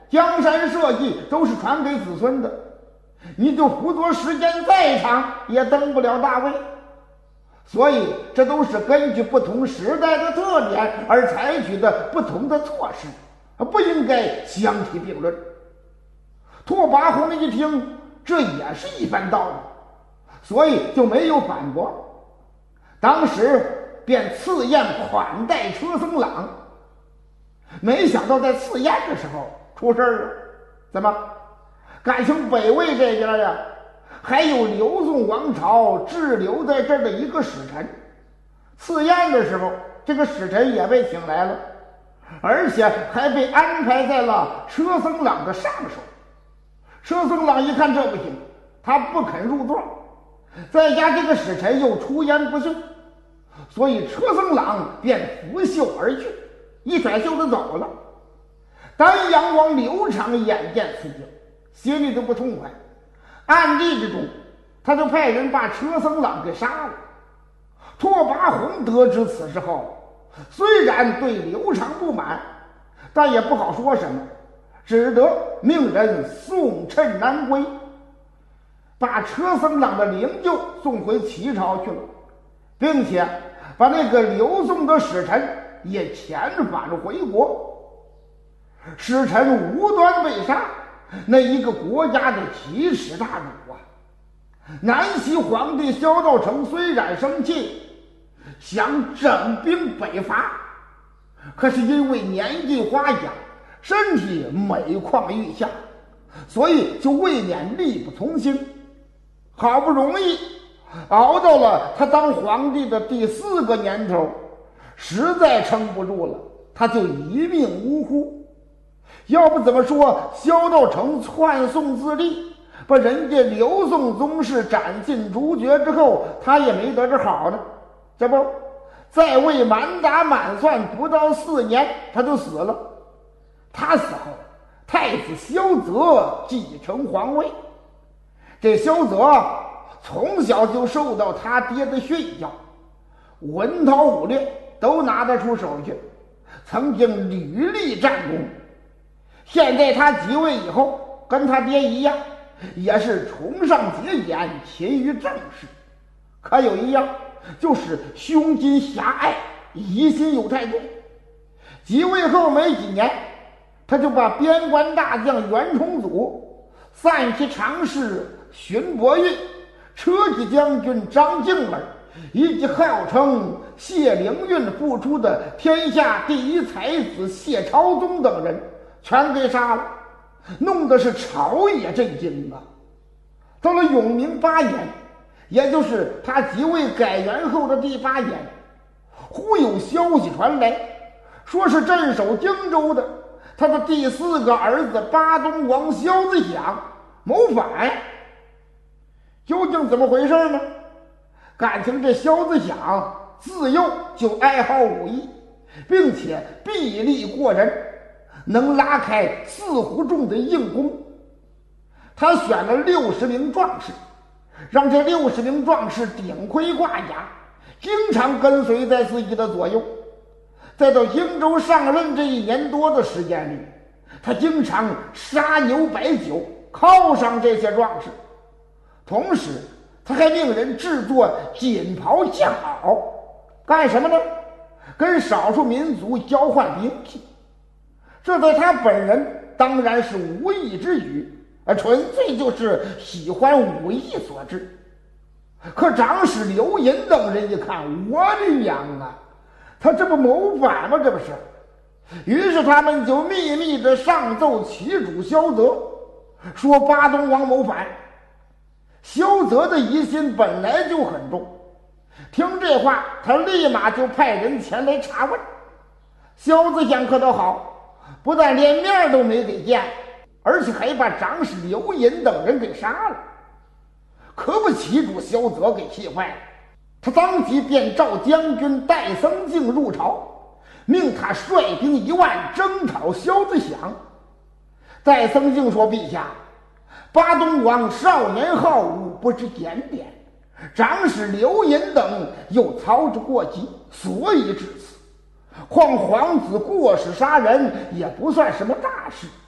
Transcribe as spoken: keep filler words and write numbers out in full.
江山社稷都是传给子孙的，你就辅佐时间再长也登不了大位。所以这都是根据不同时代的特点而采取的不同的措施，不应该相提并论。拓跋宏一听，这也是一番道理，所以就没有反驳，当时便赐宴款待车僧朗。没想到在赐宴的时候出事了，怎么？感情北魏这边呀，还有刘宋王朝滞留在这儿的一个使臣。赐宴的时候，这个使臣也被请来了，而且还被安排在了车僧朗的上手。车僧朗一看这不行，他不肯入座，再加这个使臣又出言不逊，所以车僧朗便拂袖而去，一甩袖子走了。丹阳王刘长眼见此景，心里都不痛快，暗地之中他就派人把车僧朗给杀了。拓跋宏得知此事后，虽然对刘长不满，但也不好说什么，只得命人送趁南归，把车僧朗的灵柩送回齐朝去了，并且把那个刘宋的使臣也遣返回国。使臣无端被杀，那一个国家的奇耻大辱啊！南齐皇帝萧道成虽然生气，想整兵北伐，可是因为年纪花甲，身体每况愈下，所以就未免力不从心。好不容易熬到了他当皇帝的第四个年头，实在撑不住了，他就一命呜呼。要不怎么说萧道成篡宋自立，把人家刘宋宗室斩尽诸绝之后，他也没得着好呢？这不，在位满打满算不到四年，他就死了。他死后，太子萧泽继承皇位。这萧泽从小就受到他爹的训教，文韬武略都拿得出手去，曾经屡立战功。现在他即位以后，跟他爹一样，也是崇尚节俭，勤于政事。可有一样，就是胸襟狭隘，疑心有太重。即位后没几年，他就把边关大将袁崇祖、散骑常侍荀伯运、车骑将军张敬儿，以及号称谢灵运复出的天下第一才子谢朝宗等人全给杀了，弄得是朝野震惊啊！到了永明八年，也就是他即位改元后的第八年，忽有消息传来，说是镇守荆州的他的第四个儿子巴东王萧子响谋反。究竟怎么回事呢？感情这萧子响自幼就爱好武艺，并且臂力过人，能拉开四虎众的硬弓。他选了六十名壮士，让这六十名壮士顶盔挂甲，经常跟随在自己的左右。再到荆州上任这一年多的时间里，他经常杀牛摆酒犒赏这些壮士，同时他还命人制作锦袍象袄，干什么呢？跟少数民族交换兵器。这在他本人当然是无意之举，而纯粹就是喜欢武艺所致。可长史刘寅等人一看，我的娘啊，他这不谋反吗？这不是。于是他们就秘密的上奏齐主萧泽，说巴东王谋反。萧泽的疑心本来就很重，听这话，他立马就派人前来查问。萧子想可倒好，不但连面都没给见，而且还把长史刘寅等人给杀了。可把齐主萧泽给气坏了，他当即便召将军戴僧敬入朝，命他率兵一万征讨萧子响。戴僧敬说：“陛下，巴东王少年好武，不知检点，长史刘寅等又操之过急，所以至此。况皇子过失杀人，也不算什么大事。